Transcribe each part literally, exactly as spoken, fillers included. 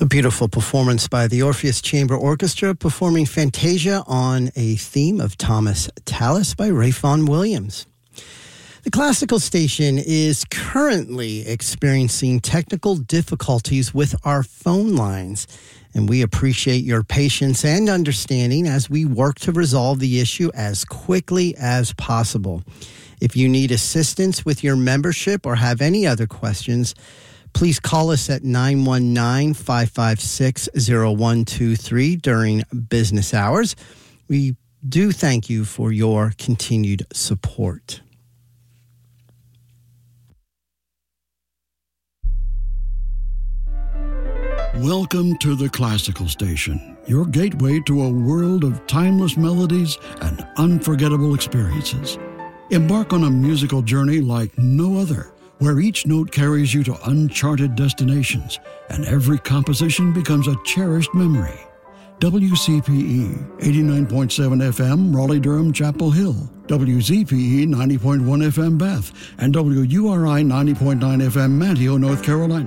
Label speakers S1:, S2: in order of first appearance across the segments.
S1: A beautiful performance by the Orpheus Chamber Orchestra performing Fantasia on a theme of Thomas Tallis by Ralph Vaughan Williams. The classical station is currently experiencing technical difficulties with our phone lines, and we appreciate your patience and understanding as we work to resolve the issue as quickly as possible. If you need assistance with your membership or have any other questions, please call us at nine one nine, five five six, zero one two three during business hours. We do thank you for your continued support.
S2: Welcome to the Classical Station, your gateway to a world of timeless melodies and unforgettable experiences. Embark on a musical journey like no other, where each note carries you to uncharted destinations and every composition becomes a cherished memory. W C P E eighty-nine point seven F M, Raleigh-Durham, Chapel Hill, W Z P E ninety point one F M, Bath, and W U R I ninety point nine F M, Manteo, North Carolina.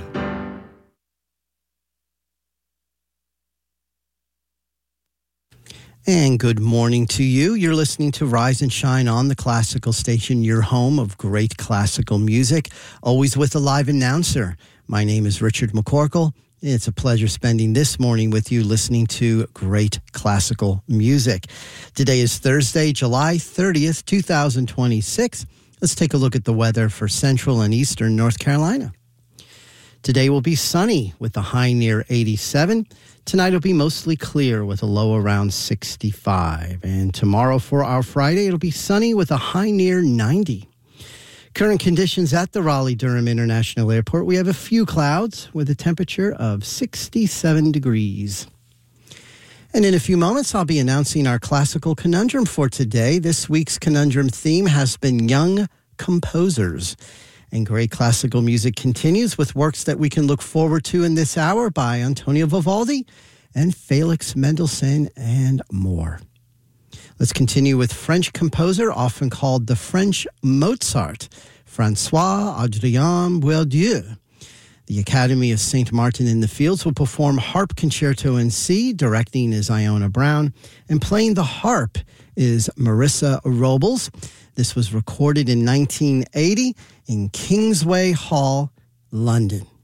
S1: And good morning to you. You're listening to Rise and Shine on the Classical Station, your home of great classical music, always with a live announcer. My name is Richard McCorkle. It's a pleasure spending this morning with you listening to great classical music. Today is Thursday, July thirtieth, twenty twenty-six. Let's take a look at the weather for central and eastern North Carolina. Today will be sunny with a high near eighty-seven. Tonight will be mostly clear with a low around sixty-five. And tomorrow for our Friday, it'll be sunny with a high near ninety. Current conditions at the Raleigh-Durham International Airport, we have a few clouds with a temperature of sixty-seven degrees. And in a few moments, I'll be announcing our classical conundrum for today. This week's conundrum theme has been young composers. And great classical music continues with works that we can look forward to in this hour by Antonio Vivaldi and Felix Mendelssohn and more. Let's continue with French composer, often called the French Mozart, François Adrien Boieldieu. The Academy of Saint Martin in the Fields will perform Harp Concerto in C, directing is Iona Brown, and playing the harp is Marissa Robles. This was recorded in nineteen eighty in Kingsway Hall, London.